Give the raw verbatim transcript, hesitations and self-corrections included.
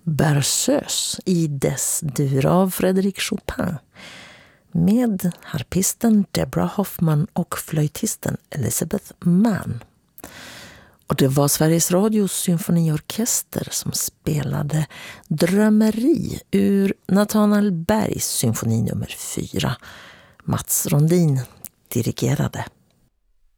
Berceuse i Des-dur av Frédéric Chopin med harpisten Deborah Hoffman och flöjtisten Elizabeth Mann. Och det var Sveriges Radios symfoniorkester som spelade Drömmeri ur Nathanael Bergs symfoni nummer fyra. Mats Rondin dirigerade.